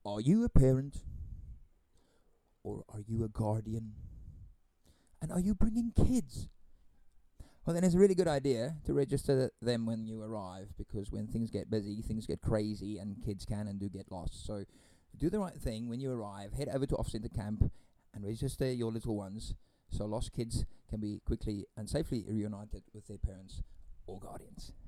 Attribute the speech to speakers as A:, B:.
A: Are you a parent or are you a guardian? And are you bringing kids? Well, then it's a really good idea to register them when you arrive, because when things get busy, things get crazy, and kids can and do get lost. So do the right thing when you arrive. Head over to Off Centre Camp and register your little ones so lost kids can be quickly and safely reunited with their parents or guardians.